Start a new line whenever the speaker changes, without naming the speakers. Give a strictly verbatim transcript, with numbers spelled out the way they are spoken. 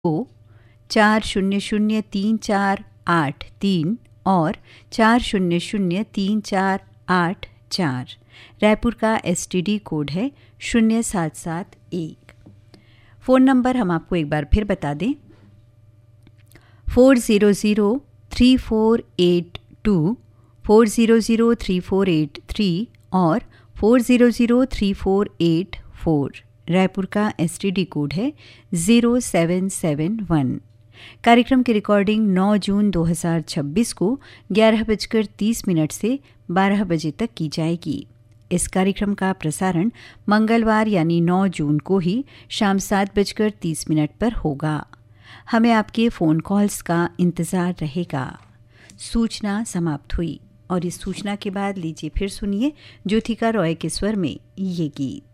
को चार शून्य शून्य तीन चार आठ तीन और चार शून्य शून्य तीन चार आठ चार। रायपुर का एसटीडी कोड है शून्य सात सात एक। फ़ोन नंबर हम आपको एक बार फिर बता दें, four zero zero three four eight to, four zero zero three four eight three और four zero zero three four eight four. Raipur का एसटीडी कोड है ज़ीरो सेवन सेवन वन। कार्यक्रम की रिकॉर्डिंग नौ जून दो हज़ार छब्बीस को ग्यारह बजकर तीस मिनट से बारह बजे तक की जाएगी। इस कार्यक्रम का प्रसारण मंगलवार यानी नौ जून को ही शाम सात बजकर तीस मिनट पर होगा। हमें आपके फ़ोन कॉल्स का इंतज़ार रहेगा। सूचना समाप्त हुई और इस सूचना के बाद लीजिए फिर सुनिए ज्योतिका रॉय के स्वर में ये गीत।